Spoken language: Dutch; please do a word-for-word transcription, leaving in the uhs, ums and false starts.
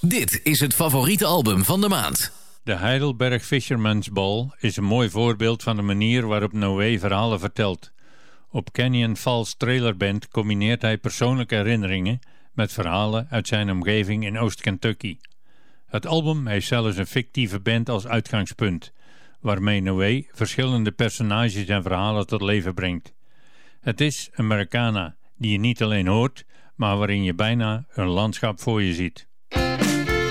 Dit is het favoriete album van de maand. De Heidelberg Fisherman's Ball is een mooi voorbeeld van de manier waarop Noé verhalen vertelt. Op Canyon Falls Trailer Band combineert hij persoonlijke herinneringen met verhalen uit zijn omgeving in Oost-Kentucky. Het album heeft zelfs een fictieve band als uitgangspunt, waarmee Noé verschillende personages en verhalen tot leven brengt. Het is Americana, die je niet alleen hoort, maar waarin je bijna een landschap voor je ziet.